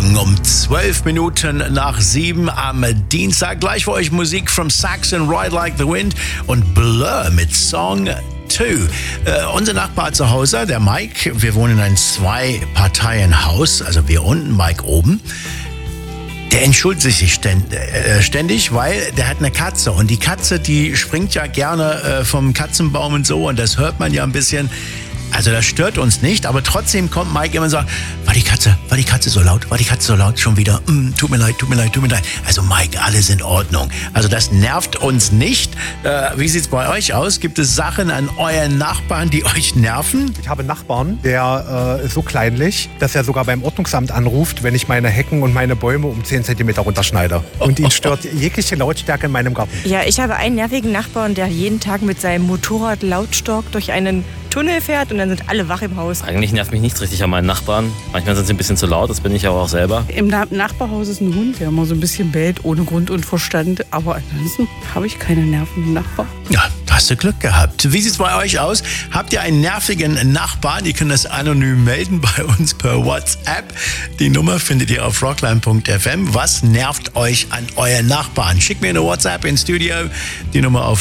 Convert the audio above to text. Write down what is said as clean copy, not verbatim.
Morgen um 12 Minuten nach 7 am Dienstag. Gleich für euch Musik from Saxon, Ride Like the Wind und Blur mit Song 2. Unser Nachbar zu Hause, der Mike, wir wohnen in einem 2-Parteien-Haus, also wir unten, Mike oben. Der entschuldigt sich ständig, weil der hat eine Katze. Und die Katze, die springt ja gerne vom Katzenbaum und so. Und das hört man ja ein bisschen. Also das stört uns nicht. Aber trotzdem kommt Mike immer und sagt, war die Katze so laut, schon wieder. Tut mir leid. Also Mike, alles in Ordnung. Also das nervt uns nicht. Wie sieht's bei euch aus? Gibt es Sachen an euren Nachbarn, die euch nerven? Ich habe einen Nachbarn, der ist so kleinlich, dass er sogar beim Ordnungsamt anruft, wenn ich meine Hecken und meine Bäume um 10 cm runterschneide. Und ihn stört jegliche Lautstärke in meinem Garten. Ja, ich habe einen nervigen Nachbarn, der jeden Tag mit seinem Motorrad lautstark durch einen Tunnel fährt und dann sind alle wach im Haus. Eigentlich nervt mich nichts richtig an meinen Nachbarn. Manchmal sind sie ein bisschen zu laut, das bin ich aber auch selber. Im Nachbarhaus ist ein Hund, der immer so ein bisschen bellt, ohne Grund und Verstand. Aber ansonsten habe ich keine nervigen Nachbarn. Ja, da hast du Glück gehabt. Wie sieht's bei euch aus? Habt ihr einen nervigen Nachbarn? Ihr könnt das anonym melden bei uns per WhatsApp. Die Nummer findet ihr auf rockline.fm. Was nervt euch an euren Nachbarn? Schickt mir eine WhatsApp ins Studio. Die Nummer auf